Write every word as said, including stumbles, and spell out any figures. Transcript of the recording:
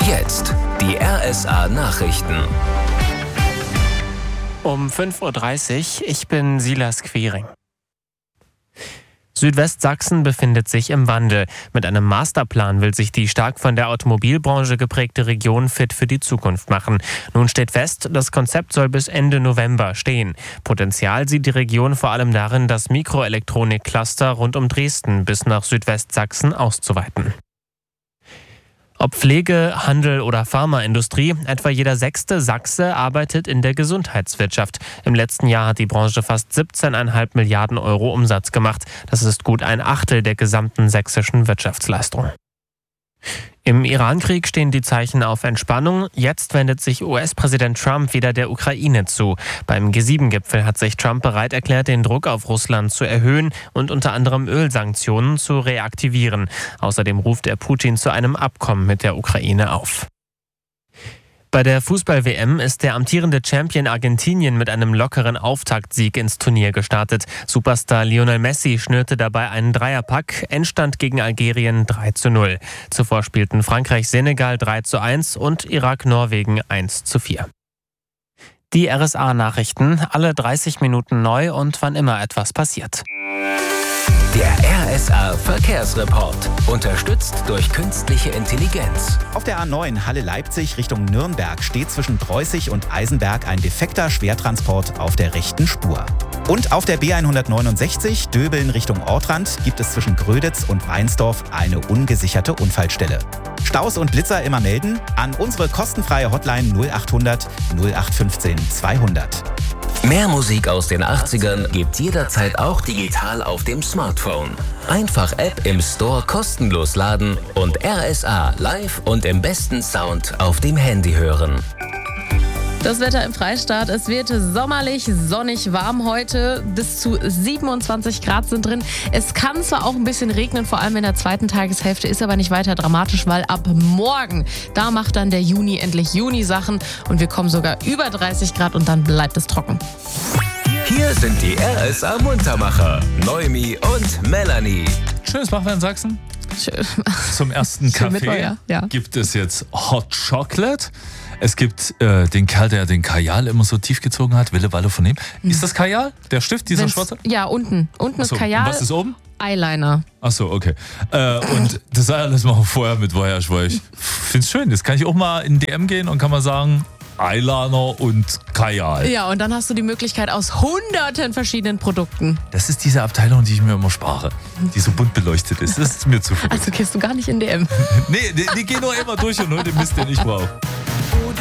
Jetzt die R S A-Nachrichten. Um fünf Uhr dreißig, ich bin Silas Quiring. Südwestsachsen befindet sich im Wandel. Mit einem Masterplan will sich die stark von der Automobilbranche geprägte Region fit für die Zukunft machen. Nun steht fest, das Konzept soll bis Ende November stehen. Potenzial sieht die Region vor allem darin, das Mikroelektronik-Cluster rund um Dresden bis nach Südwestsachsen auszuweiten. Ob Pflege, Handel oder Pharmaindustrie, etwa jeder sechste Sachse arbeitet in der Gesundheitswirtschaft. Im letzten Jahr hat die Branche fast siebzehn Komma fünf Milliarden Euro Umsatz gemacht. Das ist gut ein Achtel der gesamten sächsischen Wirtschaftsleistung. Im Irankrieg stehen die Zeichen auf Entspannung. Jetzt wendet sich U S-Präsident Trump wieder der Ukraine zu. Beim G sieben Gipfel hat sich Trump bereit erklärt, den Druck auf Russland zu erhöhen und unter anderem Ölsanktionen zu reaktivieren. Außerdem ruft er Putin zu einem Abkommen mit der Ukraine auf. Bei der Fußball-W M ist der amtierende Champion Argentinien mit einem lockeren Auftaktsieg ins Turnier gestartet. Superstar Lionel Messi schnürte dabei einen Dreierpack, Endstand gegen Algerien drei zu null. Zuvor spielten Frankreich-Senegal drei zu eins und Irak-Norwegen eins zu vier. Die R S A-Nachrichten, alle dreißig Minuten neu und wann immer etwas passiert. Der R S A-Verkehrsreport. Unterstützt durch künstliche Intelligenz. Auf der A neun Halle-Leipzig Richtung Nürnberg steht zwischen Preußig und Eisenberg ein defekter Schwertransport auf der rechten Spur. Und auf der B hundertneunundsechzig Döbeln Richtung Ortrand gibt es zwischen Gröditz und Weinsdorf eine ungesicherte Unfallstelle. Staus und Blitzer immer melden an unsere kostenfreie Hotline null achthundert null acht fünfzehn zweihundert. Mehr Musik aus den achtzigern gibt jederzeit auch digital auf dem Smartphone. Einfach App im Store kostenlos laden und R S A live und im besten Sound auf dem Handy hören. Das Wetter im Freistaat, es wird sommerlich, sonnig, warm heute. Bis zu siebenundzwanzig Grad sind drin. Es kann zwar auch ein bisschen regnen, vor allem in der zweiten Tageshälfte, ist aber nicht weiter dramatisch, weil ab morgen, da macht dann der Juni endlich Juni-Sachen und wir kommen sogar über dreißig Grad und dann bleibt es trocken. Hier sind die R S A-Muntermacher, Noemi und Melanie. Schönes Wochenende in Sachsen. Schön. Zum ersten Schön Kaffee Mittwoch, ja. Ja. gibt es jetzt Hot Chocolate. Es gibt äh, den Kerl, der den Kajal immer so tief gezogen hat, Wille Walle von ihm. Hm. Ist das Kajal? Der Stift, dieser Wenn's, schwarze? Ja, unten. Unten Achso, ist Kajal. und was ist oben? Eyeliner. Achso, okay. Äh, und das alles machen wir vorher mit Voyage, weil ich finde es schön. Jetzt kann ich auch mal in D M gehen und kann mal sagen, Eyeliner und Kajal. Ja, und dann hast du die Möglichkeit aus hunderten verschiedenen Produkten. Das ist diese Abteilung, die ich mir immer spare, die so bunt beleuchtet ist. Das ist mir zu viel. Also gehst du gar nicht in D M. Nee, die, die gehen nur immer durch und hol den Mist, den ich brauche.